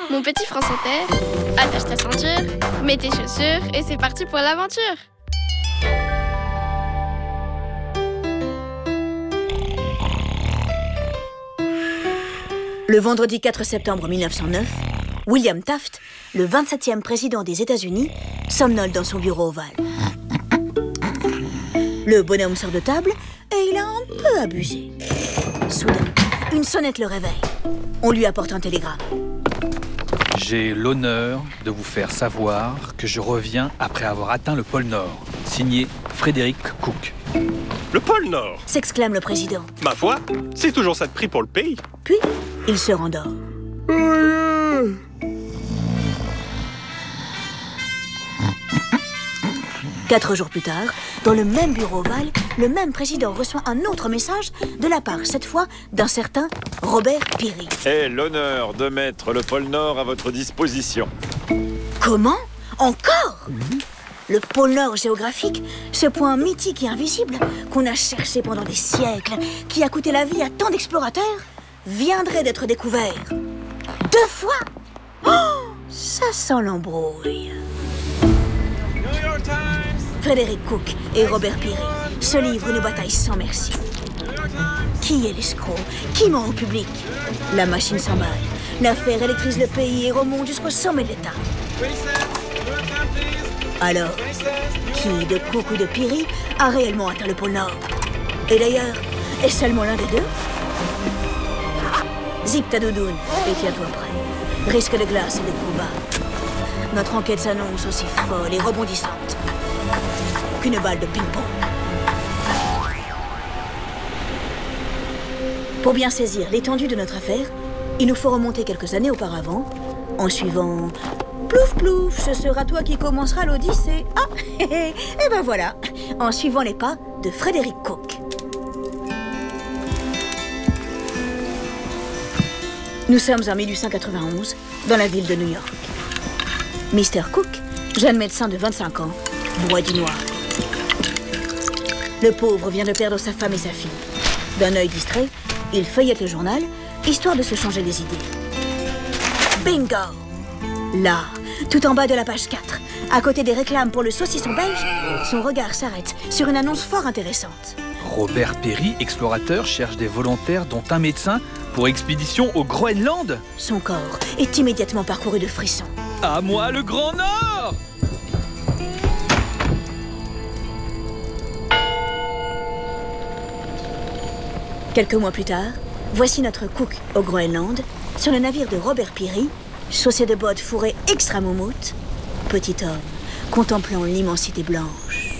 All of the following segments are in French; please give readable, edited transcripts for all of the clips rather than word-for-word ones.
Mon petit France Inter, attache ta ceinture, mets tes chaussures et c'est parti pour l'aventure. Le vendredi 4 septembre 1909, William Taft, le 27e président des États-Unis, somnole dans son bureau ovale. Le bonhomme sort de table et il a un peu abusé. Soudain, une sonnette le réveille. On lui apporte un télégramme. J'ai l'honneur de vous faire savoir que je reviens après avoir atteint le pôle Nord. Signé Frédéric Cook. Le pôle Nord? S'exclame le président. Ma foi, c'est toujours ça de prix pour le pays. Puis, il se rendort. 4 jours plus tard, dans le même bureau ovale, le même président reçoit un autre message de la part, cette fois, d'un certain Robert Peary. J'ai l'honneur de mettre le pôle Nord à votre disposition. Comment? Encore? Le pôle Nord géographique, ce point mythique et invisible qu'on a cherché pendant des siècles, qui a coûté la vie à tant d'explorateurs, viendrait d'être découvert. 2 fois? Oh, ça sent l'embrouille. Frédéric Cook et Robert Peary se livrent une bataille sans merci. Qui est l'escroc? Qui ment au public? La machine s'emballe. L'affaire électrise le pays et remonte jusqu'au sommet de l'État. Alors, qui de Cook ou de Peary a réellement atteint le pôle Nord? Et d'ailleurs, est seulement l'un des deux? Zip ta doudoune et tiens-toi prêt. Risque de glace et de coups bas. Notre enquête s'annonce aussi folle et rebondissante qu'une balle de ping-pong. Pour bien saisir l'étendue de notre affaire, il nous faut remonter quelques années auparavant, en suivant... Plouf plouf, ce sera toi qui commencera l'Odyssée. Ah, et ben voilà, en suivant les pas de Frédéric Cook. Nous sommes en 1891, dans la ville de New York. Mr. Cook, jeune médecin de 25 ans, boit du noir. Le pauvre vient de perdre sa femme et sa fille. D'un œil distrait, il feuillette le journal, histoire de se changer les idées. Bingo! Là, tout en bas de la page 4, à côté des réclames pour le saucisson belge, son regard s'arrête sur une annonce fort intéressante. Robert Peary, explorateur, cherche des volontaires, dont un médecin, pour expédition au Groenland. Son corps est immédiatement parcouru de frissons. À moi le Grand Nord! Quelques mois plus tard, voici notre Cook au Groenland, sur le navire de Robert Peary, chaussé de bottes fourrées extra moumoute, petit homme contemplant l'immensité blanche.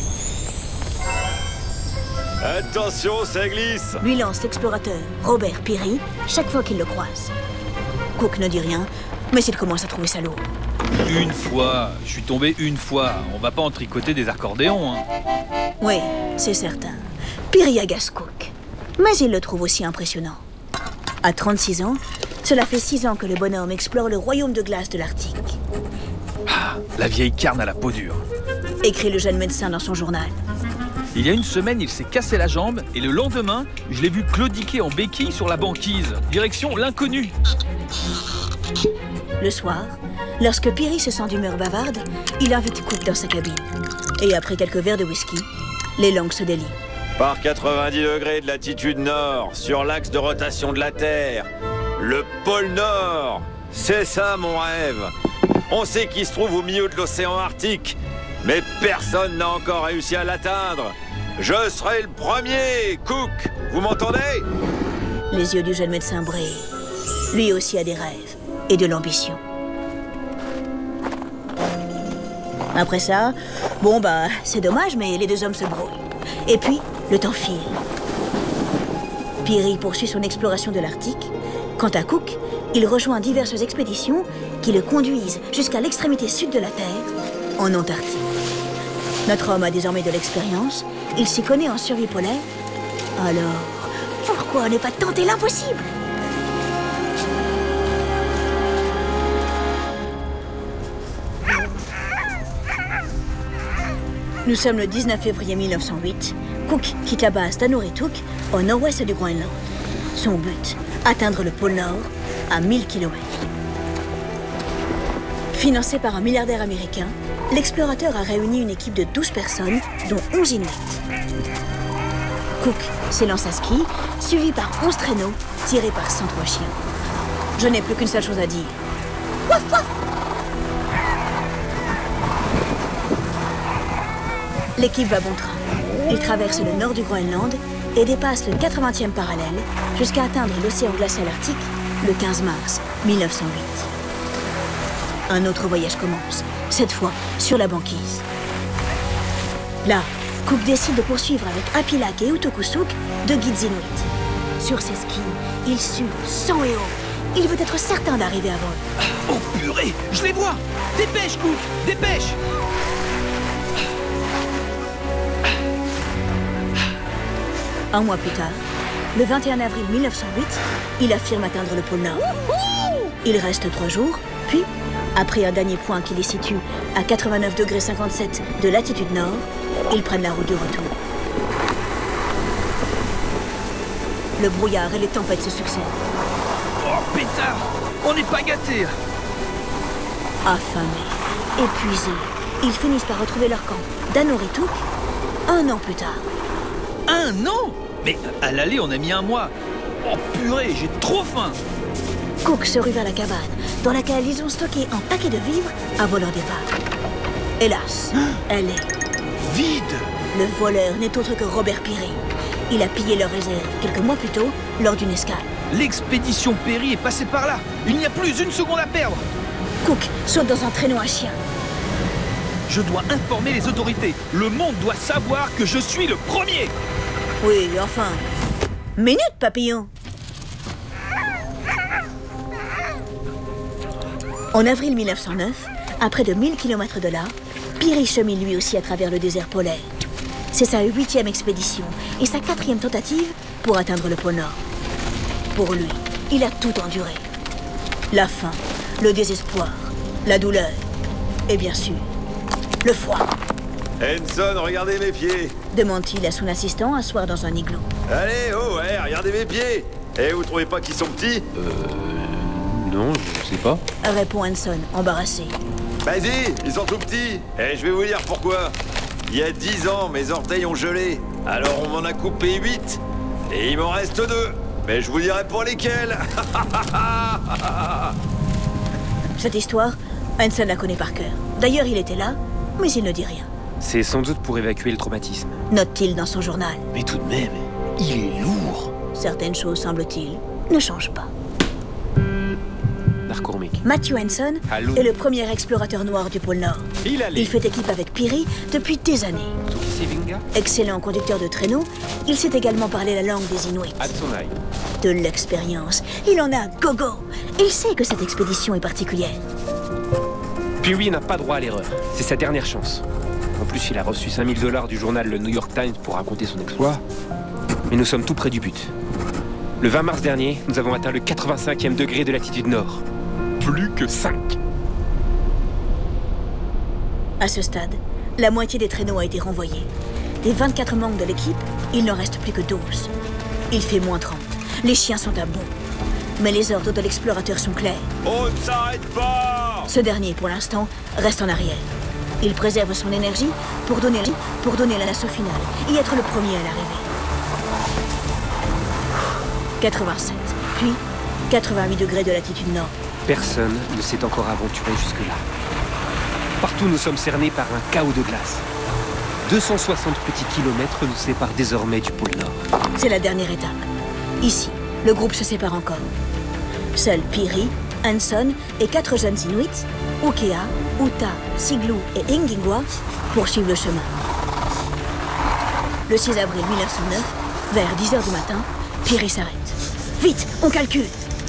Attention, ça glisse! Lui lance l'explorateur Robert Peary chaque fois qu'il le croise. Cook ne dit rien, mais il commence à trouver ça lourd. Une fois, je suis tombé une fois. On va pas en tricoter des accordéons, hein. Oui, c'est certain. Peary agace Cook, mais il le trouve aussi impressionnant. À 36 ans, cela fait 6 ans que le bonhomme explore le royaume de glace de l'Arctique. Ah, la vieille carne à la peau dure. Écrit le jeune médecin dans son journal. Il y a une semaine, il s'est cassé la jambe et le lendemain, je l'ai vu claudiquer en béquille sur la banquise. Direction l'inconnu. Le soir, lorsque Peary se sent d'humeur bavarde, il invite Cook dans sa cabine. Et après quelques verres de whisky, les langues se délient. Par 90 degrés de latitude nord, sur l'axe de rotation de la Terre, le pôle Nord, c'est ça mon rêve. On sait qu'il se trouve au milieu de l'océan Arctique, mais personne n'a encore réussi à l'atteindre. Je serai le premier, Cook, vous m'entendez? Les yeux du jeune médecin brillent. Lui aussi a des rêves et de l'ambition. Après ça, c'est dommage, mais les deux hommes se brouillent. Et puis, le temps file. Peary poursuit son exploration de l'Arctique. Quant à Cook, il rejoint diverses expéditions qui le conduisent jusqu'à l'extrémité sud de la Terre, en Antarctique. Notre homme a désormais de l'expérience, il s'y connaît en survie polaire. Alors, pourquoi ne pas tenter l'impossible? Nous sommes le 19 février 1908. Cook quitte la base d'Anurituq, au nord-ouest du Groenland. Son but, atteindre le pôle Nord à 1000 km. Financé par un milliardaire américain, l'explorateur a réuni une équipe de 12 personnes, dont 11 Inuits. Cook s'élance à ski, suivi par 11 traîneaux tirés par 103 chiens. Je n'ai plus qu'une seule chose à dire. Wouf, wouf! L'équipe va bon train. Il traverse le nord du Groenland et dépasse le 80e parallèle jusqu'à atteindre l'océan glacial arctique le 15 mars 1908. Un autre voyage commence, cette fois sur la banquise. Là, Cook décide de poursuivre avec Apilak et Utokusuk deux guides inuits. Sur ses skis, il sue sang et eau. Il veut être certain d'arriver avant eux. Oh purée, je les vois! Dépêche, Cook, dépêche! Un mois plus tard, le 21 avril 1908, il affirme atteindre le pôle Nord. Il reste 3 jours, puis, après un dernier point qui les situe à 89,57 ' de latitude nord, ils prennent la route du retour. Le brouillard et les tempêtes se succèdent. Oh pétard! On n'est pas gâtés! Affamés, épuisés, ils finissent par retrouver leur camp d'Anorituk 1 an plus tard. 1 an? Mais à l'aller, on a mis 1 mois. Oh purée, j'ai trop faim! Cook se rue vers la cabane, dans laquelle ils ont stocké un paquet de vivres avant leur départ. Hélas, elle est vide! Le voleur n'est autre que Robert Peary. Il a pillé leurs réserves quelques mois plus tôt, lors d'une escale. L'expédition Peary est passée par là. Il n'y a plus une seconde à perdre. Cook saute dans un traîneau à chien. Je dois informer les autorités. Le monde doit savoir que je suis le premier. Oui, enfin... Minute, papillon! En avril 1909, à près de 1000 km de là, Peary chemine lui aussi à travers le désert polaire. C'est sa 8e expédition et sa 4e tentative pour atteindre le pôle Nord. Pour lui, il a tout enduré. La faim, le désespoir, la douleur et bien sûr, le froid. Henson, regardez mes pieds. Demande-t-il à son assistant, asseoir dans un igloo. Allez, oh, ouais, regardez mes pieds. Eh, vous trouvez pas qu'ils sont petits? Non, je sais pas. Répond Hanson, embarrassé. Vas-y, ils sont tout petits. Et je vais vous dire pourquoi. Il y a 10 ans, mes orteils ont gelé. Alors on m'en a coupé 8. Et il m'en reste 2. Mais je vous dirai pour lesquels. Cette histoire, Hanson la connaît par cœur. D'ailleurs, il était là, mais il ne dit rien. C'est sans doute pour évacuer le traumatisme. Note-t-il dans son journal. Mais tout de même, il est lourd. Certaines choses, semble-t-il, ne changent pas. Narcormic. Matthew Hanson Allô. est le premier explorateur noir du pôle Nord. Il fait équipe avec Peary depuis des années. Excellent conducteur de traîneau, il sait également parler la langue des Inuits. De l'expérience, il en a gogo. Il sait que cette expédition est particulière. Peary n'a pas droit à l'erreur. C'est sa dernière chance. En plus, il a reçu 5000 $ du journal Le New York Times pour raconter son exploit. Mais nous sommes tout près du but. Le 20 mars dernier, nous avons atteint le 85e degré de latitude nord. Plus que 5. À ce stade, la moitié des traîneaux a été renvoyée. Des 24 membres de l'équipe, il n'en reste plus que 12. Il fait moins 30. Les chiens sont à bout. Mais les ordres de l'explorateur sont clairs. On ne s'arrête pas! Ce dernier, pour l'instant, reste en arrière. Il préserve son énergie pour donner l'assaut final et être le premier à l'arrivée. 87, puis 88 degrés de latitude nord. Personne ne s'est encore aventuré jusque-là. Partout, nous sommes cernés par un chaos de glace. 260 petits kilomètres nous séparent désormais du pôle Nord. C'est la dernière étape. Ici, le groupe se sépare encore. Seuls Peary, Hanson et 4 jeunes Inuits, Ukea, Uta, Siglu et Ingingwa, poursuivent le chemin. Le 6 avril 1909, vers 10h du matin, Peary s'arrête. Vite, on calcule.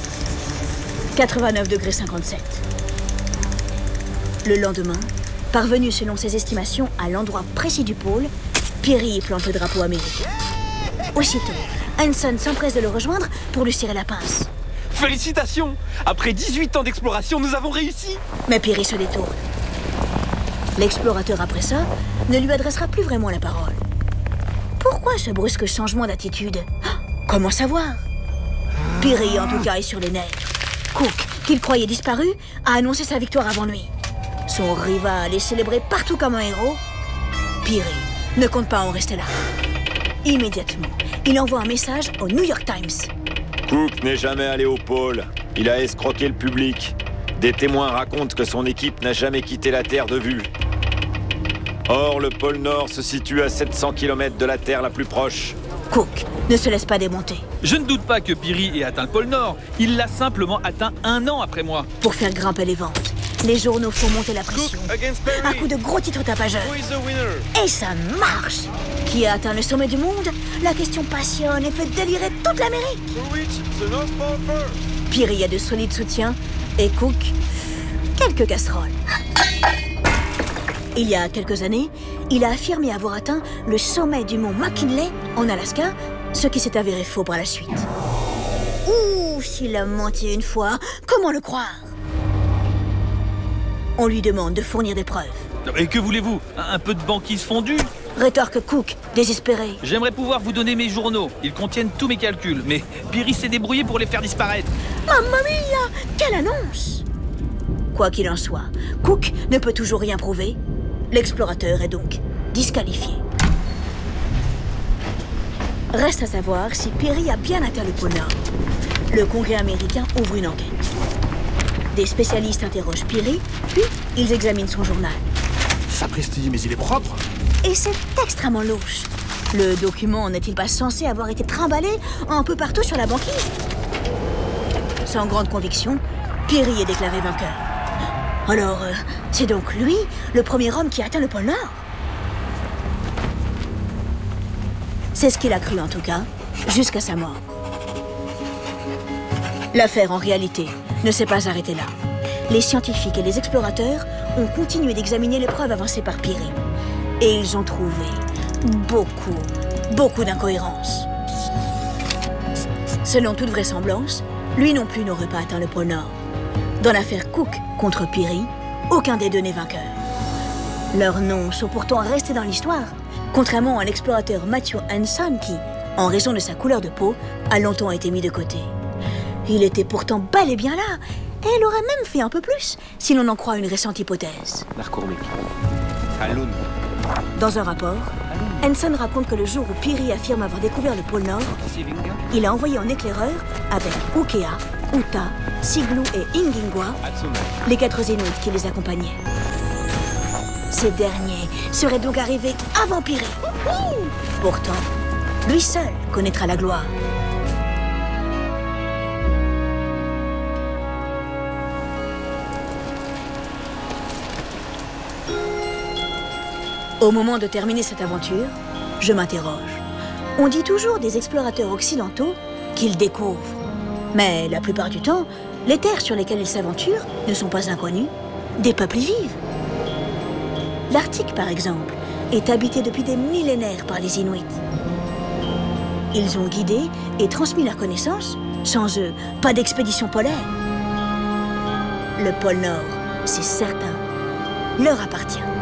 89,57 °. Le lendemain, parvenu selon ses estimations à l'endroit précis du pôle, Peary y plante le drapeau américain. Aussitôt, Hanson s'empresse de le rejoindre pour lui tirer la pince. Félicitations! Après 18 ans d'exploration, nous avons réussi! Mais Peary se détourne. L'explorateur, après ça, ne lui adressera plus vraiment la parole. Pourquoi ce brusque changement d'attitude? Comment savoir? Peary, en tout cas, est sur les nerfs. Cook, qu'il croyait disparu, a annoncé sa victoire avant lui. son rival est célébré partout comme un héros, Peary ne compte pas en rester là. Immédiatement, il envoie un message au New York Times. Cook n'est jamais allé au pôle. Il a escroqué le public. Des témoins racontent que son équipe n'a jamais quitté la Terre de vue. Or, le pôle Nord se situe à 700 km de la Terre la plus proche. Cook ne se laisse pas démonter. Je ne doute pas que Peary ait atteint le pôle Nord. Il l'a simplement atteint 1 an après moi. Pour faire grimper les ventes, les journaux font monter la pression. Un coup de gros titres tapageurs. Et ça marche! Qui a atteint le sommet du monde? La question passionne et fait délirer toute l'Amérique. Peary a de solides soutiens et Cook, quelques casseroles. Il y a quelques années, il a affirmé avoir atteint le sommet du mont McKinley en Alaska, ce qui s'est avéré faux par la suite. Ouh, s'il a menti une fois, comment le croire? On lui demande de fournir des preuves. Et que voulez-vous? Un peu de banquise fondue? Rétorque Cook, désespéré. J'aimerais pouvoir vous donner mes journaux. Ils contiennent tous mes calculs, mais Peary s'est débrouillé pour les faire disparaître. Mamma mia! Quelle annonce! Quoi qu'il en soit, Cook ne peut toujours rien prouver. L'explorateur est donc disqualifié. Reste à savoir si Peary a bien atteint le pôle Nord. Le Congrès américain ouvre une enquête. Des spécialistes interrogent Peary, puis ils examinent son journal. Sapristi, mais il est propre. Et c'est extrêmement louche. Le document n'est-il pas censé avoir été trimballé un peu partout sur la banquise? Sans grande conviction, Peary est déclaré vainqueur. Alors, c'est donc lui, le premier homme qui a atteint le pôle Nord? C'est ce qu'il a cru en tout cas, jusqu'à sa mort. L'affaire, en réalité, ne s'est pas arrêtée là. Les scientifiques et les explorateurs ont continué d'examiner les preuves avancées par Peary. Et ils ont trouvé beaucoup d'incohérences. Selon toute vraisemblance, lui non plus n'aurait pas atteint le pôle Nord. Dans l'affaire Cook contre Peary, aucun des deux n'est vainqueur. Leurs noms sont pourtant restés dans l'histoire, contrairement à l'explorateur Matthew Hanson qui, en raison de sa couleur de peau, a longtemps été mis de côté. Il était pourtant bel et bien là, et il aurait même fait un peu plus, si l'on en croit une récente hypothèse. Narcourmic. Alun. Dans un rapport, Hanson raconte que le jour où Peary affirme avoir découvert le pôle Nord, il a envoyé en éclaireur avec Ukea, Uta, Siglu et Ingingwa les 4 Inuits qui les accompagnaient. Ces derniers seraient donc arrivés avant Peary. Pourtant, lui seul connaîtra la gloire. Au moment de terminer cette aventure, je m'interroge. On dit toujours des explorateurs occidentaux qu'ils découvrent. Mais la plupart du temps, les terres sur lesquelles ils s'aventurent ne sont pas inconnues. Des peuples y vivent. L'Arctique, par exemple, est habité depuis des millénaires par les Inuits. Ils ont guidé et transmis leurs connaissances. Sans eux, pas d'expédition polaire. Le pôle Nord, c'est certain, leur appartient.